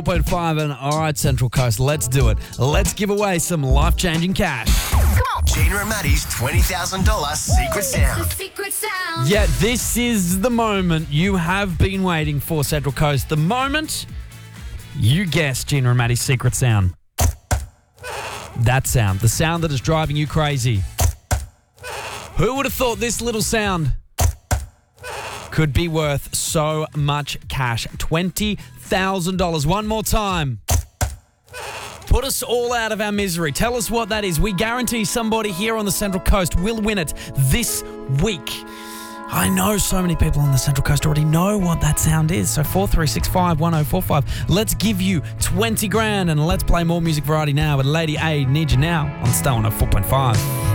4.5 and all right, Central Coast, let's do it. Let's give away some life-changing cash. Come on. Gina and Maddie's $20,000 secret sound. The secret sound. Yeah, this is the moment you have been waiting for, Central Coast. The moment you guessed Gina and Maddie's secret sound. That sound, the sound that is driving you crazy. Who would have thought this little sound could be worth so much cash? $20,000. One more time. Put us all out of our misery. Tell us what that is. We guarantee somebody here on the Central Coast will win it this week. I know so many people on the Central Coast already know what that sound is. So 43651045. Let's give you 20 grand and let's play more music variety now with Lady A, Need You Now on Star 104.5.